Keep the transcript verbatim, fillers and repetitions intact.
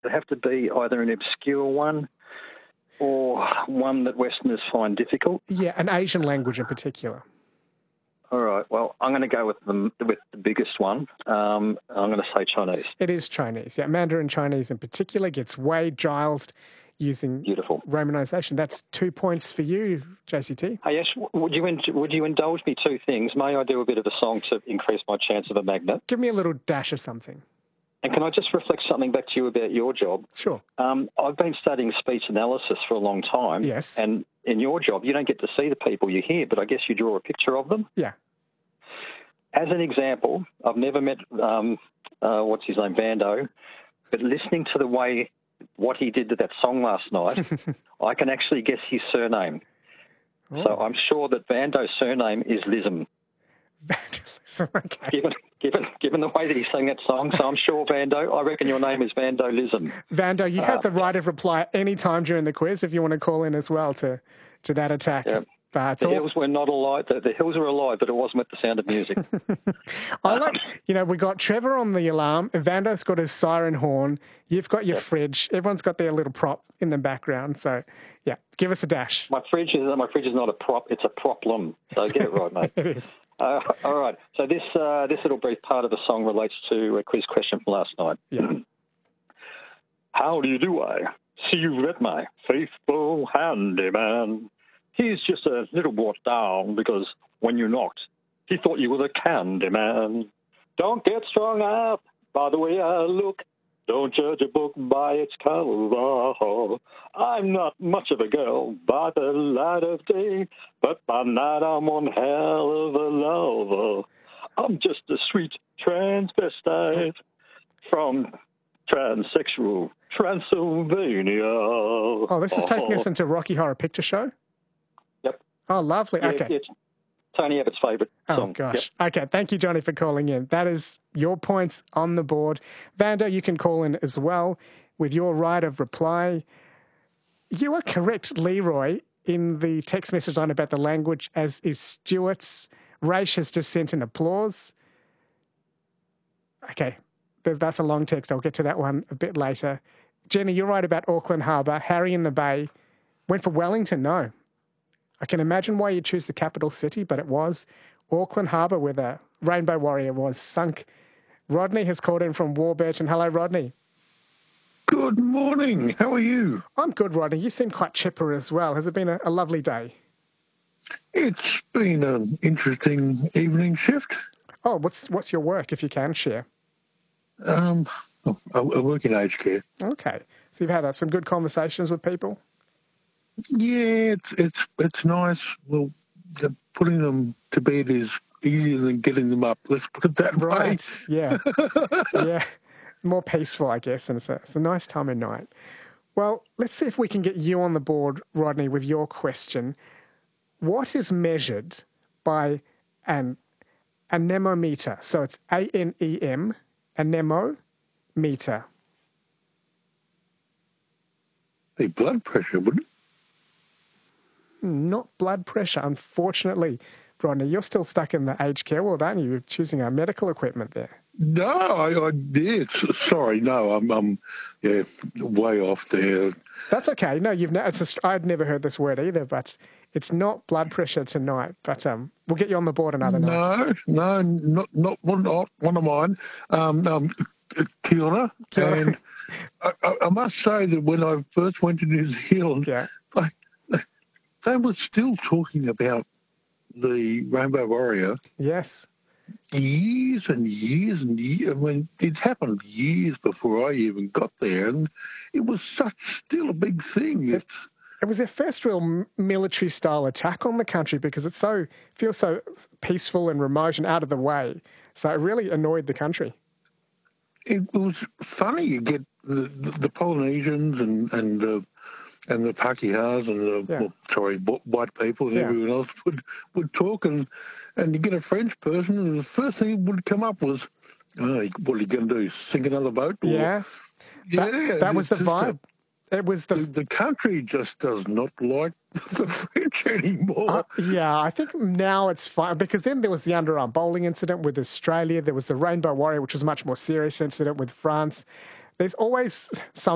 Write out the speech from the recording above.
They have to be either an obscure one or one that Westerners find difficult. Yeah, an Asian language in particular. All right. Well, I'm going to go with the with the biggest one. Um, I'm going to say Chinese. It is Chinese. Yeah, Mandarin Chinese in particular gets Wade Giles using Beautiful romanization. That's two points for you, J C T. Hey, Ash, would you in, would you indulge me two things? May I do a bit of a song to increase my chance of a magnet? Give me a little dash of something. And can I just reflect something back to you about your job? Sure. Um, I've been studying speech analysis for a long time. Yes. And in your job, you don't get to see the people you hear, but I guess you draw a picture of them. Yeah. As an example, I've never met, um, uh, what's his name, Vando, but listening to the way what he did to that song last night, I can actually guess his surname. Oh. So I'm sure that Vando's surname is Lism. Okay. Given, given, given the way that he sang that song, so I'm sure Vando, I reckon your name is Vando Lism. Vando, you uh, have the right of reply any time during the quiz if you want to call in as well to, to that attack. Yeah. But the all... hills were not alive. The, the hills were alive, but it wasn't with the sound of music. I like, you know, we got Trevor on the alarm. Vando's got his siren horn. You've got your yep. fridge. Everyone's got their little prop in the background. So, yeah, give us a dash. My fridge is my fridge is not a prop; it's a problem. So get it right, mate. It is. Uh, all right. So this uh, this little brief part of the song relates to a quiz question from last night. Yeah. How do you do? I see you read my faithful handyman. He's just a little brought down because when you knocked, he thought you were the candy man. Don't get strung up by the way I look. Don't judge a book by its cover. I'm not much of a girl by the light of day, but by night I'm one hell of a lover. I'm just a sweet transvestite from transsexual Transylvania. Oh, this is taking us into Rocky Horror Picture Show? Yep. Oh, lovely. Yeah, okay. It's Tony Abbott's favourite song. Oh, gosh. Yep. Okay, thank you, Johnny, for calling in. That is your points on the board. Vando, you can call in as well with your right of reply. You are correct, Leroy, in the text message line about the language, as is Stuart's. Raish has just sent an applause. Okay, that's a long text. I'll get to that one a bit later. Jenny, you're right about Auckland Harbour. Harry in the Bay went for Wellington. No. I can imagine why you choose the capital city, but it was Auckland Harbour where the Rainbow Warrior was sunk. Rodney has called in from Warburton. Hello, Rodney. Good morning. How are you? I'm good, Rodney. You seem quite chipper as well. Has it been a, a lovely day? It's been an interesting evening shift. Oh, what's what's your work, if you can share? Um, I, I work in aged care. Okay. So you've had uh, some good conversations with people? Yeah, it's it's it's nice. Well, the, putting them to bed is easier than getting them up. Let's put it that right. way. Yeah. Yeah. More peaceful, I guess, and it's a, it's a nice time of night. Well, let's see if we can get you on the board, Rodney, with your question. What is measured by an anemometer? So it's A N E M, anemometer. The blood pressure, wouldn't it? Not blood pressure, unfortunately. Rodney, you're still stuck in the aged care world, aren't you? You're choosing our medical equipment there. No, I, I did. Sorry, no, I'm, I'm, yeah, way off there. That's okay. No, you've. Ne- it's a, I'd never heard this word either, but it's not blood pressure tonight. But um, we'll get you on the board another no, night. No, no, not not one, not one of mine. Um, um, Kia ora. Kia ora. And I, I must say that when I first went to New Zealand, yeah. I, they were still talking about the Rainbow Warrior. Yes. Years and years and years. I mean, it happened years before I even got there, and it was such still a big thing. It, it was their first real military-style attack on the country because it so feels so peaceful and remote and out of the way. So it really annoyed the country. It was funny. You get the, the, the Polynesians and and uh, and the Pakihas and the yeah. well, sorry white people and yeah. everyone else would would talk, and and you get a French person, and the first thing that would come up was, oh, what are you going to do? Sink another boat? Or, yeah, yeah. That, that was the vibe. A, it was the... the the country just does not like the French anymore. Uh, yeah, I think now it's fine because then there was the underarm bowling incident with Australia. There was the Rainbow Warrior, which was a much more serious incident with France. There's always some.